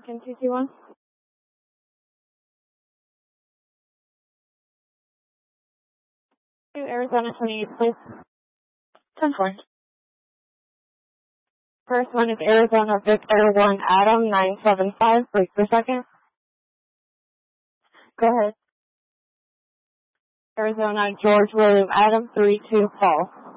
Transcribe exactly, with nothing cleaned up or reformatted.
American two two one. To Arizona twenty-eight, please. ten four. First one is Arizona Victor one Adam nine seven five, break per second. Go ahead. Arizona George William Adam three two false.